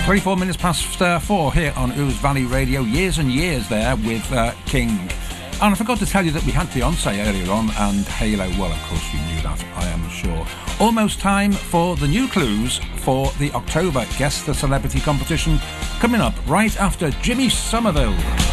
24 minutes past 4 here on Ouse Valley Radio. Years and years there with King. And I forgot to tell you that we had Beyonce earlier on and Halo. Well, of course you knew that, I am sure. Almost time for the new clues for the October Guess the Celebrity competition, coming up right after Jimmy Somerville.